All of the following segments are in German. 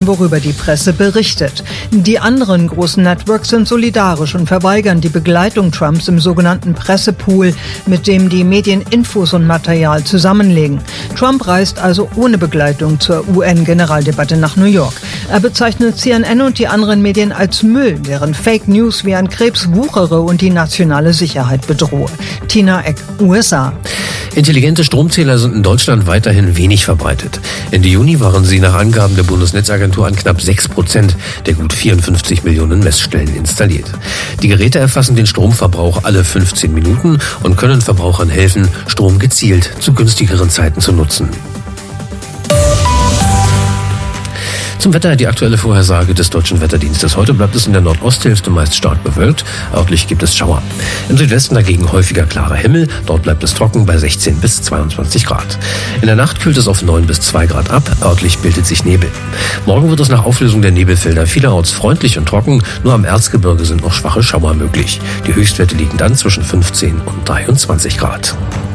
worüber die Presse berichtet. Die anderen großen Networks sind solidarisch und verweigern die Begleitung Trumps im sogenannten Pressepool, mit dem die Medien Infos und Material zusammenlegen. Trump reist also ohne Begleitung zur UN-Generaldebatte nach New York. Er bezeichnet CNN und die anderen Medien als Müll, deren Fake News wie ein Krebs wuchere und die nationale Sicherheit bedrohe. Tina Eck, USA. Intelligente Stromzähler sind in Deutschland weiterhin wenig verbreitet. Ende Juni waren sie nach Angaben der Bundesnetzagentur an knapp 6% der gut 54 Millionen Messstellen installiert. Die Geräte erfassen den Stromverbrauch alle 15 Minuten und können Verbrauchern helfen, Strom gezielt zu günstigeren Zeiten zu nutzen. Zum Wetter die aktuelle Vorhersage des Deutschen Wetterdienstes. Heute bleibt es in der Nordosthälfte meist stark bewölkt. Örtlich gibt es Schauer. Im Südwesten dagegen häufiger klarer Himmel. Dort bleibt es trocken bei 16 bis 22 Grad. In der Nacht kühlt es auf 9 bis 2 Grad ab. Örtlich bildet sich Nebel. Morgen wird es nach Auflösung der Nebelfelder vielerorts freundlich und trocken. Nur am Erzgebirge sind noch schwache Schauer möglich. Die Höchstwerte liegen dann zwischen 15 und 23 Grad.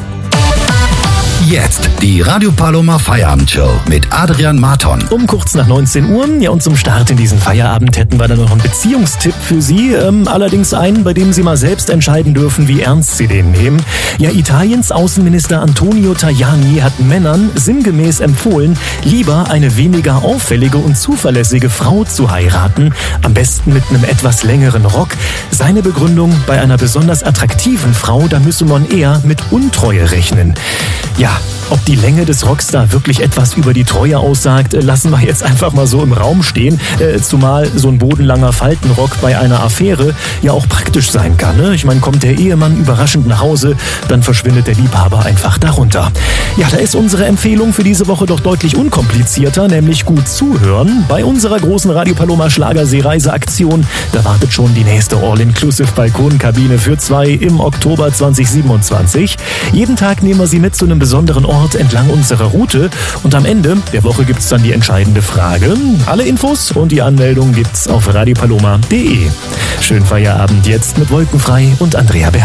Jetzt die Radio Paloma Feierabendshow mit Adrian Marton. Um kurz nach 19 Uhr. Ja, und zum Start in diesen Feierabend hätten wir dann noch einen Beziehungstipp für Sie. Allerdings einen, bei dem Sie mal selbst entscheiden dürfen, wie ernst Sie den nehmen. Ja, Italiens Außenminister Antonio Tajani hat Männern sinngemäß empfohlen, lieber eine weniger auffällige und zuverlässige Frau zu heiraten. Am besten mit einem etwas längeren Rock. Seine Begründung: bei einer besonders attraktiven Frau, da müsse man eher mit Untreue rechnen. Ja, ob die Länge des Rocks da wirklich etwas über die Treue aussagt, lassen wir jetzt einfach mal so im Raum stehen. Zumal so ein bodenlanger Faltenrock bei einer Affäre ja auch praktisch sein kann. Ne? Ich meine, kommt der Ehemann überraschend nach Hause, dann verschwindet der Liebhaber einfach darunter. Ja, da ist unsere Empfehlung für diese Woche doch deutlich unkomplizierter, nämlich gut zuhören. Bei unserer großen Radio Paloma Schlagersee-Reiseaktion, da wartet schon die nächste All-Inclusive-Balkonkabine für 2 im Oktober 2027. Jeden Tag nehmen wir Sie mit zu einem besonderen Ort entlang unserer Route und am Ende der Woche gibt's dann die entscheidende Frage. Alle Infos und die Anmeldung gibt's auf radiopaloma.de. Schönen Feierabend jetzt mit Wolkenfrei und Andrea Berg.